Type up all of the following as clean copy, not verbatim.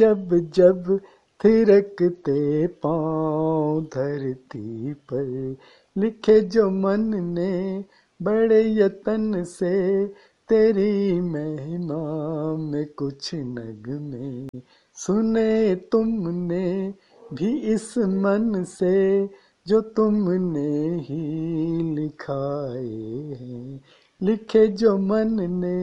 जब जब थिरकते पाँव धरती पर, लिखे जो मन ने बड़े यतन से, तेरी महिमा में कुछ नगमे सुने तुमने भी इस मन से, जो तुमने ही लिखाए हैं, लिखे जो मन ने।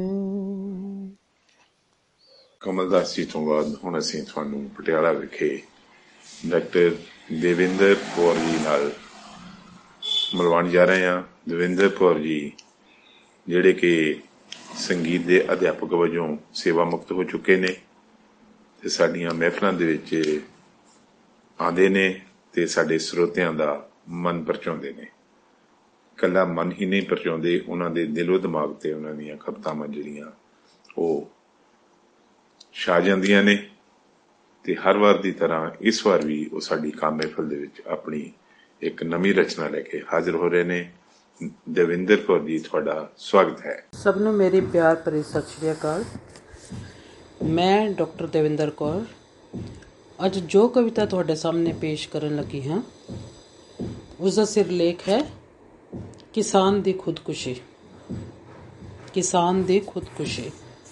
ਕਮਲਦਾਸ ਜੀ ਤੋਂ ਬਾਅਦ ਹੁਣ ਅਸੀਂ ਤੁਹਾਨੂੰ ਪਟਿਆਲਾ ਵਿਖੇ ਡਾਕਟਰ ਦੇਵਿੰਦਰ ਕੌਰ ਜੀ ਨਾਲ ਮਿਲਵਾਉਣ ਜਾ ਰਹੇ ਹਾਂ। ਦੇਵਿੰਦਰ ਕੌਰ ਜੀ ਜਿਹੜੇ ਕਿ ਸੰਗੀਤ ਦੇ ਅਧਿਆਪਕ ਵਜੋਂ ਸੇਵਾ ਮੁਕਤ ਹੋ ਚੁੱਕੇ ਨੇ ਤੇ ਸਾਡੀਆਂ ਮਹਿਫਲਾਂ ਦੇ ਵਿੱਚ ਆਉਂਦੇ ਨੇ ਤੇ ਸਾਡੇ ਸਰੋਤਿਆਂ ਦਾ ਮਨ ਪਰਚਾਉਂਦੇ ਨੇ। ਇਕੱਲਾ ਮਨ ਹੀ ਨਹੀਂ ਪਰਚਾਉਂਦੇ, ਉਹਨਾਂ ਦੇ ਦਿਲੋਂ ਦਿਮਾਗ ਤੇ ਉਹਨਾਂ ਦੀਆਂ ਕਵਿਤਾਵਾਂ ਜਿਹੜੀਆਂ ਉਹ ਛਾ ਜਾਂਦੀਆਂ ਨੇ ਤੇ ਹਰ ਵਾਰ ਦੀ ਤਰ੍ਹਾਂ ਇਸ ਵਾਰ ਵੀ ਉਹ ਸਾਡੀ ਕਾਮ ਮਹਿਫਲ ਦੇ ਵਿੱਚ ਆਪਣੀ ਇੱਕ ਨਵੀਂ ਰਚਨਾ ਲੈ ਕੇ ਹਾਜ਼ਰ ਹੋ ਰਹੇ ਨੇ। ਦੇਵਿੰਦਰ ਕੌਰ ਜੀ, ਤੁਹਾਡਾ ਸਵਾਗਤ ਹੈ। ਸਭ ਨੂੰ ਮੇਰੀ ਪਿਆਰ ਭਰੀ ਸਤਿ ਸ਼੍ਰੀ ਅਕਾਲ। ਮੈਂ ਡਾਕਟਰ ਦੇਵਿੰਦਰ ਕੌਰ ਅੱਜ ਜੋ ਕਵਿਤਾ ਤੁਹਾਡੇ ਸਾਹਮਣੇ ਪੇਸ਼ ਕਰਨ ਲੱਗੀ ਹਾਂ ਉਸ ਦਾ ਸਿਰਲੇਖ ਹੈ ਕਿਸਾਨ ਦੀ ਖੁਦਕੁਸ਼ੀ। ਕਿਸਾਨ ਦੀ ਖੁਦਕੁਸ਼ੀ।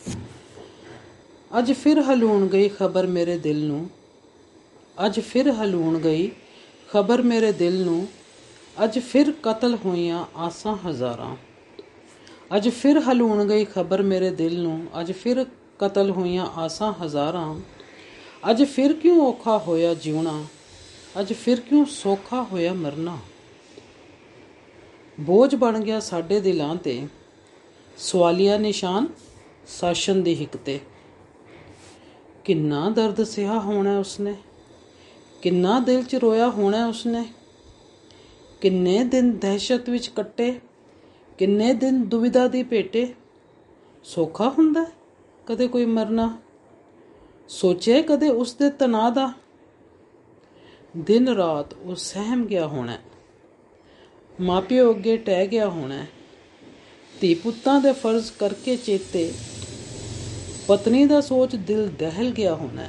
ਅੱਜ ਫਿਰ ਹਲੂਣ ਗਈ ਖਬਰ ਮੇਰੇ ਦਿਲ ਨੂੰ, ਅੱਜ ਫਿਰ ਹਲੂਣ ਗਈ ਖਬਰ ਮੇਰੇ ਦਿਲ ਨੂੰ, ਅੱਜ ਫਿਰ ਕਤਲ ਹੋਈਆਂ ਆਸਾਂ ਹਜ਼ਾਰਾਂ। ਅੱਜ ਫਿਰ ਹਲੂਣ ਗਈ ਖਬਰ ਮੇਰੇ ਦਿਲ ਨੂੰ, ਅੱਜ ਫਿਰ ਕਤਲ ਹੋਈਆਂ ਆਸਾਂ ਹਜ਼ਾਰਾਂ। ਅੱਜ ਫਿਰ ਕਿਉਂ ਔਖਾ ਹੋਇਆ ਜਿਉਣਾ, ਅੱਜ ਫਿਰ ਕਿਉਂ ਸੌਖਾ ਹੋਇਆ ਮਰਨਾ। ਬੋਝ ਬਣ ਗਿਆ ਸਾਡੇ ਦਿਲਾਂ ਤੇ ਸਵਾਲੀਆ ਨਿਸ਼ਾਨ ਸ਼ਾਸਨ ਦੀ ਹਿੱਕ ਤੇ। ਕਿੰਨਾ ਦਰਦ ਸਿਹਾ ਹੋਣਾ ਉਸਨੇ, ਕਿੰਨਾ ਦਿਲ 'ਚ ਰੋਇਆ ਹੋਣਾ ਉਸਨੇ। ਕਿੰਨੇ ਦਿਨ ਦਹਿਸ਼ਤ ਵਿੱਚ ਕੱਟੇ, ਕਿੰਨੇ ਦਿਨ ਦੁਵਿਧਾ ਦੀ ਭੇਟੇ। ਸੌਖਾ ਹੁੰਦਾ ਕਦੇ ਕੋਈ ਮਰਨਾ, ਸੋਚੇ ਕਦੇ ਉਸਦੇ ਤਣਾਅ ਦਾ। ਦਿਨ ਰਾਤ ਉਹ ਸਹਿਮ ਗਿਆ ਹੋਣਾ, ਮਾਂ ਪਿਓ ਅੱਗੇ ਟਹਿ ਗਿਆ ਹੋਣਾ। ਧੀ ਪੁੱਤਾਂ ਦੇ ਫਰਜ਼ ਕਰਕੇ ਚੇਤੇ, ਪਤਨੀ ਦਾ ਸੋਚ ਦਿਲ ਦਹਿਲ ਗਿਆ ਹੋਣਾ।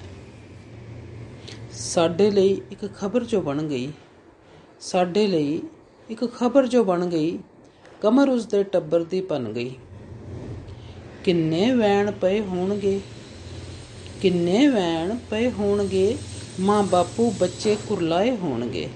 ਸਾਡੇ ਲਈ ਇੱਕ ਖਬਰ ਜੋ ਬਣ ਗਈ, ਸਾਡੇ ਲਈ ਇੱਕ ਖਬਰ ਜੋ ਬਣ ਗਈ, ਕਮਰ ਉਸਦੇ ਟੱਬਰ ਦੀ ਬਣ ਗਈ। ਕਿੰਨੇ ਵੈਣ ਪਏ ਹੋਣਗੇ, ਕਿੰਨੇ ਵੈਣ ਪਏ ਹੋਣਗੇ, ਮਾਂ ਬਾਪੂ ਬੱਚੇ ਕੁਰਲਾਏ ਹੋਣਗੇ।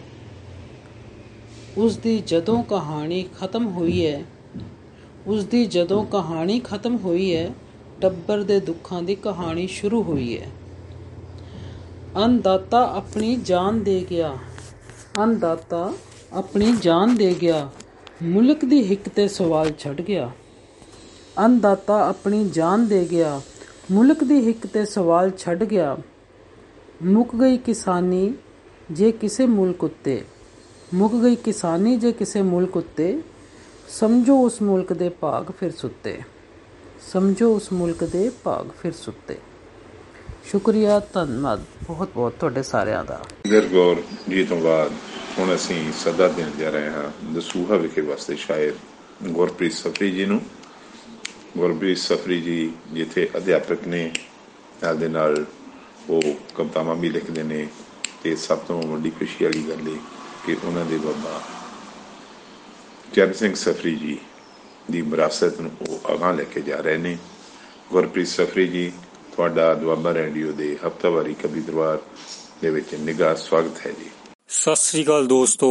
ਉਸਦੀ ਜਦੋਂ ਕਹਾਣੀ ਖਤਮ ਹੋਈ ਹੈ, ਉਸਦੀ ਜਦੋਂ ਕਹਾਣੀ ਖਤਮ ਹੋਈ ਹੈ, ਟੱਬਰ ਦੇ ਦੁੱਖਾਂ ਦੀ ਕਹਾਣੀ ਸ਼ੁਰੂ ਹੋਈ ਹੈ। ਅੰਨਦਾਤਾ ਆਪਣੀ ਜਾਨ ਦੇ ਗਿਆ, ਅੰਨਦਾਤਾ ਆਪਣੀ ਜਾਨ ਦੇ ਗਿਆ, ਮੁਲਕ ਦੀ ਹਿੱਕ ਤੇ ਸਵਾਲ ਛੱਡ ਗਿਆ। ਅੰਨਦਾਤਾ ਆਪਣੀ ਜਾਨ ਦੇ ਗਿਆ, ਮੁਲਕ ਦੀ ਹਿੱਕ ਤੇ ਸਵਾਲ ਛੱਡ ਗਿਆ। ਮੁੱਕ ਗਈ ਕਿਸਾਨੀ ਜੇ ਕਿਸੇ ਮੁਲਕ ਉੱਤੇ, ਮੁੱਕ ਗਈ ਕਿਸਾਨੀ ਜੇ ਕਿਸੇ ਮੁਲਕ ਉੱਤੇ, ਸਮਝੋ ਉਸ ਮੁਲਕ ਦੇ ਭਾਗ ਫਿਰ ਸੁੱਤੇ, ਸਮਝੋ ਉਸ ਮੁਲਕ ਦੇ ਭਾਗ ਫਿਰ ਸੁੱਤੇ। ਸ਼ੁਕਰੀਆ, ਧੰਨਵਾਦ ਬਹੁਤ ਬਹੁਤ ਤੁਹਾਡੇ ਸਾਰਿਆਂ ਦਾ। ਦੇਵਿੰਦਰ ਕੌਰ ਜੀ ਤੋਂ ਬਾਅਦ ਹੁਣ ਅਸੀਂ ਸੱਦਾ ਦੇਣ ਜਾ ਰਹੇ ਹਾਂ ਦਸੂਹਾ ਵਿਖੇ ਵਸਦੇ ਸ਼ਾਇਰ ਗੁਰਪ੍ਰੀਤ ਸਫਰੀ ਜੀ ਨੂੰ। ਗੁਰਪ੍ਰੀਤ ਸਫਰੀ ਜੀ ਜਿੱਥੇ ਅਧਿਆਪਕ ਨੇ, ਨਾਲ ਦੇ ਨਾਲ ਉਹ ਕਵਿਤਾਵਾਂ ਵੀ ਲਿਖਦੇ ਨੇ ਤੇ ਸਭ ਤੋਂ ਵੱਡੀ ਖੁਸ਼ੀ ਵਾਲੀ ਗੱਲ ਇਹ ਕਿ ਉਹਨਾਂ ਦੇ ਬਾਬਾ ਚਰਨ ਸਿੰਘ ਸਫਰੀ ਜੀ ਦੀ ਵਿਰਾਸਤ ਨੂੰ ਉਹ ਅਗਾਂਹ ਲੈ ਕੇ ਜਾ ਰਹੇ ਨੇ। ਗੁਰਪ੍ਰੀਤ ਸਫਰੀ ਜੀ, ਤੁਹਾਡਾ ਦੁਆਬਾ ਰੇਡੀਓ ਦੇ ਹਫ਼ਤਾਵਾਰੀ ਕਵੀ ਦਰਬਾਰ ਦੇ ਵਿੱਚ ਨਿੱਘਾ ਸਵਾਗਤ ਹੈ ਜੀ। ਸਤਿ ਸ੍ਰੀ ਅਕਾਲ ਦੋਸਤੋ,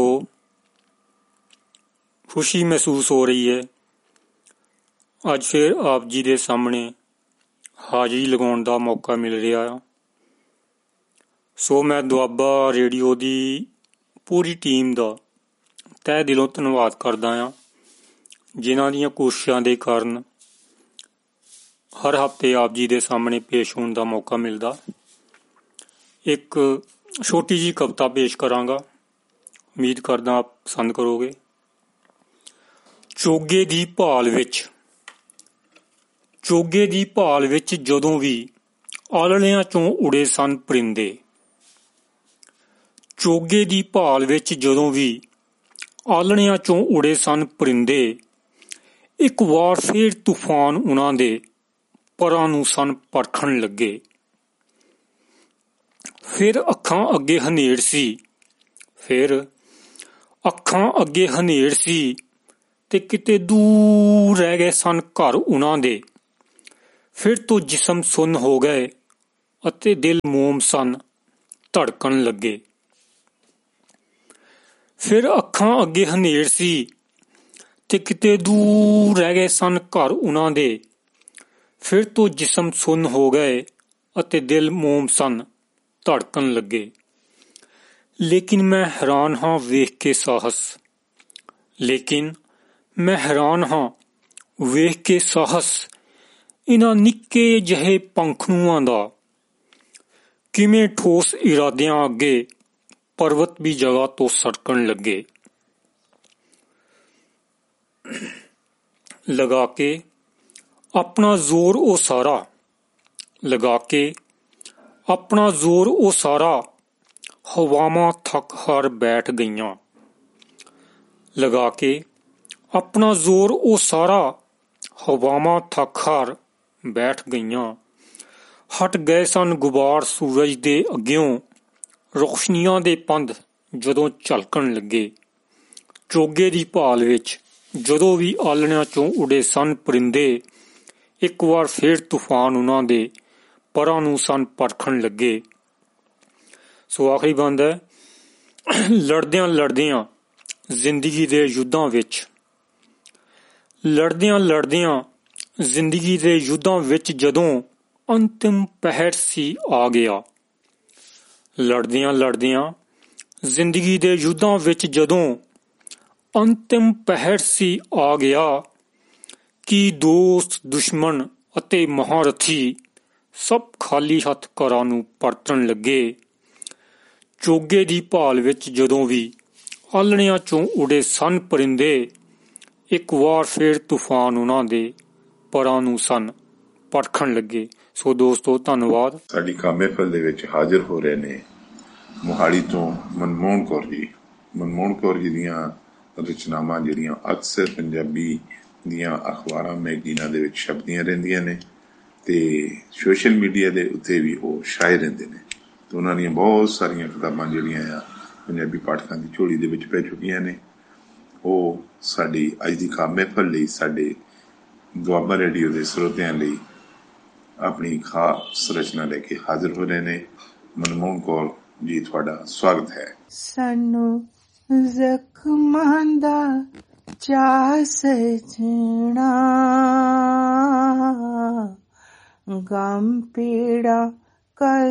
ਖੁਸ਼ੀ ਮਹਿਸੂਸ ਹੋ ਰਹੀ ਹੈ ਅੱਜ ਫਿਰ ਆਪ ਜੀ ਦੇ ਸਾਹਮਣੇ ਹਾਜ਼ਰੀ ਲਗਾਉਣ ਦਾ ਮੌਕਾ ਮਿਲ ਰਿਹਾ ਆ। ਸੋ ਮੈਂ ਦੁਆਬਾ ਰੇਡੀਓ ਦੀ ਪੂਰੀ ਟੀਮ ਦਾ ਤਹਿ ਦਿਲੋਂ ਧੰਨਵਾਦ ਕਰਦਾ ਹਾਂ, ਜਿਨ੍ਹਾਂ ਦੀਆਂ ਕੋਸ਼ਿਸ਼ਾਂ ਦੇ ਕਾਰਨ ਹਰ ਹਫ਼ਤੇ ਆਪ ਜੀ ਦੇ ਸਾਹਮਣੇ ਪੇਸ਼ ਹੋਣ ਦਾ ਮੌਕਾ ਮਿਲਦਾ। ਇੱਕ ਛੋਟੀ ਜਿਹੀ ਕਵਿਤਾ ਪੇਸ਼ ਕਰਾਂਗਾ, ਉਮੀਦ ਕਰਦਾ ਆਪ ਪਸੰਦ ਕਰੋਗੇ। ਚੋਗੇ ਦੀ ਭਾਲ ਵਿੱਚ, ਚੋਗੇ ਦੀ ਭਾਲ ਵਿੱਚ ਜਦੋਂ ਵੀ ਆਲਣਿਆਂ ਚੋਂ ਉੜੇ ਸਨ ਪਰਿੰਦੇ, ਚੋਗੇ ਦੀ ਭਾਲ ਵਿੱਚ ਜਦੋਂ ਵੀ ਆਲਣਿਆਂ ਚੋਂ ਉੜੇ ਸਨ ਪਰਿੰਦੇ, ਇੱਕ ਵਾਰ ਫੇਰ ਤੂਫਾਨ ਉਹਨਾਂ ਦੇ ਪਰਾਂ ਨੂੰ ਸਨ ਪਰਖਣ ਲੱਗੇ। ਫਿਰ ਅੱਖਾਂ ਅੱਗੇ ਹਨੇਰ ਸੀ, ਫਿਰ ਅੱਖਾਂ ਅੱਗੇ ਹਨੇਰ ਸੀ ਤੇ ਕਿਤੇ ਦੂਰ ਰਹਿ ਗਏ ਸਨ ਘਰ ਉਹਨਾਂ ਦੇ। ਫਿਰ ਤੋਂ ਜਿਸਮ ਸੁੰਨ ਹੋ ਗਏ ਅਤੇ ਦਿਲ ਮੋਮ ਸਨ ਧੜਕਣ ਲੱਗੇ। ਫਿਰ ਅੱਖਾਂ ਅੱਗੇ ਹਨੇਰ ਸੀ ਤੇ ਕਿਤੇ ਦੂਰ ਰਹਿ ਗਏ ਸਨ ਘਰ ਉਹਨਾਂ ਦੇ। ਫਿਰ ਤੋਂ ਜਿਸਮ ਸੁੰਨ ਹੋ ਗਏ ਅਤੇ ਦਿਲ ਮੋਮ ਸਨ ਧੜਕਣ ਲੱਗੇ। ਲੇਕਿਨ ਮੈਂ ਹੈਰਾਨ ਹਾਂ ਵੇਖ ਕੇ ਸਾਹਸ, ਲੇਕਿਨ ਮੈਂ ਹੈਰਾਨ ਹਾਂ ਵੇਖ ਕੇ ਸਾਹਸ ਇਹਨਾਂ ਨਿੱਕੇ ਜਿਹੇ ਪੰਖਨੂਆਂ ਦਾ। ਕਿਵੇਂ ਠੋਸ ਇਰਾਦਿਆਂ ਅੱਗੇ ਪਰਵਤ ਵੀ ਜਗ੍ਹਾ ਤੋਂ ਸੜਕਣ ਲੱਗੇ। ਲਗਾ ਕੇ ਆਪਣਾ ਜ਼ੋਰ ਉਹ ਸਾਰਾ, ਲਗਾ ਕੇ ਆਪਣਾ ਜ਼ੋਰ ਉਹ ਸਾਰਾ, ਹਵਾਵਾਂ ਥੱਕ ਹਾਰ ਬੈਠ ਗਈਆਂ। ਲਗਾ ਕੇ ਆਪਣਾ ਜ਼ੋਰ ਉਹ ਸਾਰਾ, ਹਵਾਵਾਂ ਥੱਕ ਹਾਰ ਬੈਠ ਗਈਆਂ। ਹਟ ਗਏ ਸਨ ਗੁਬਾਰ ਸੂਰਜ ਦੇ ਅੱਗਿਓਂ, ਰੌਸ਼ਨੀਆਂ ਦੇ ਪੰਧ ਜਦੋਂ ਝਲਕਣ ਲੱਗੇ। ਚੋਗੇ ਦੀ ਭਾਲ ਵਿੱਚ ਜਦੋਂ ਵੀ ਆਲਣਿਆਂ ਚੋਂ ਉਡੇ ਸਨ ਪਰਿੰਦੇ, ਇੱਕ ਵਾਰ ਫੇਰ ਤੂਫਾਨ ਉਹਨਾਂ ਦੇ ਪਰਾਂ ਨੂੰ ਸਨ ਪਰਖਣ ਲੱਗੇ। ਸੋ ਆਖਰੀ ਬੰਦ ਹੈ, ਲੜਦਿਆਂ ਲੜਦਿਆਂ ਜ਼ਿੰਦਗੀ ਦੇ ਯੁੱਧਾਂ ਵਿੱਚ, ਲੜਦਿਆਂ ਲੜਦਿਆਂ ਜ਼ਿੰਦਗੀ ਦੇ ਯੁੱਧਾਂ ਵਿੱਚ ਜਦੋਂ ਅੰਤਿਮ ਪਹਿਰ ਸੀ ਆ ਗਿਆ। ਲੜਦਿਆਂ ਲੜਦਿਆਂ ਜ਼ਿੰਦਗੀ ਦੇ ਯੁੱਧਾਂ ਵਿੱਚ ਜਦੋਂ ਅੰਤਿਮ ਪਹਿਰ ਸੀ ਆ ਗਿਆ। ਕੀ ਦੋਸਤ ਦੁਸ਼ਮਣ ਅਤੇ ਮਹਾਰਥੀ ਸਭ ਖਾਲੀ ਹੱਥ ਘਰਾਂ ਨੂੰ ਪਰਤਣ ਲੱਗੇ। ਚੋਗੇ ਦੀ ਭਾਲ ਵਿੱਚ ਜਦੋਂ ਵੀ ਆਲਣਿਆਂ ਚੋਂ ਉਡੇ ਸਨ ਪਰਿੰਦੇ, ਇੱਕ ਵਾਰ ਫੇਰ ਤੂਫਾਨ ਉਹਨਾਂ ਦੇ ਪਰਾਂ ਨੂੰ ਸਨ ਪਰਖਣ ਲੱਗੇ। ਸੋ ਦੋਸਤੋ ਧੰਨਵਾਦ। ਸਾਡੀ ਕਾ ਮਹਿਫਲ ਦੇ ਵਿੱਚ ਹਾਜ਼ਰ ਹੋ ਰਹੇ ਨੇ ਮੋਹਾਲੀ ਤੋਂ ਮਨਮੋਹਨ ਕੌਰ ਜੀ। ਮਨਮੋਹਨ ਕੌਰ ਜੀ ਦੀਆਂ ਰਚਨਾਵਾਂ ਜਿਹੜੀਆਂ ਅਕਸਰ ਪੰਜਾਬੀ ਦੀਆਂ ਅਖਬਾਰਾਂ ਮੈਗਜ਼ੀਨਾਂ ਦੇ ਵਿੱਚ ਛਪਦੀਆਂ ਰਹਿੰਦੀਆਂ ਨੇ ਤੇ ਸੋਸ਼ਲ ਮੀਡੀਆ ਦੇ ਉੱਤੇ ਵੀ ਉਹ ਛਾਏ ਰਹਿੰਦੇ ਨੇ। ਤੇ ਉਹਨਾਂ ਦੀਆਂ ਬਹੁਤ ਸਾਰੀਆਂ ਕਿਤਾਬਾਂ ਜਿਹੜੀਆਂ ਆ ਪੰਜਾਬੀ ਪਾਠਕਾਂ ਦੀ ਝੋਲੀ ਦੇ ਵਿੱਚ ਪੈ ਚੁੱਕੀਆਂ ਨੇ। ਉਹ ਸਾਡੀ ਅੱਜ ਦੀ ਕਾ ਮਹਿਫਲ ਲਈ ਸਾਡੇ ਦੁਆਬਾ ਰੇਡੀਓ ਦੇ ਸਰੋਤਿਆਂ ਲਈ ਆਪਣੀ ਖਾਸ ਰਚਨਾ ਲੈ ਕੇ ਹਾਜ਼ਰ ਹੋ ਰਹੇ ਨੇ। ਮਨਮੋਹਨ ਕੌਰ ਜੀ ਤੁਹਾਡਾ ਸਵਾਗਤ ਹੈ। ਸਾਨੂੰ ਜ਼ਖਮਾਂ ਦਾ ਚਾਅ ਸਜਣਾ, ਗਮ ਪੀੜਾ ਕਰ